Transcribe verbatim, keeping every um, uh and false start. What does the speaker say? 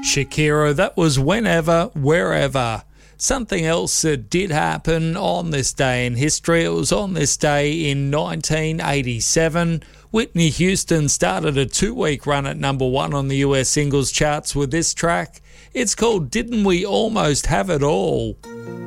Shakira, that was Whenever, Wherever. Something else that did happen on this day in history. It was on this day in nineteen eighty-seven. Whitney Houston started a two-week run at number one on the U S singles charts with this track. It's called Didn't We Almost Have It All?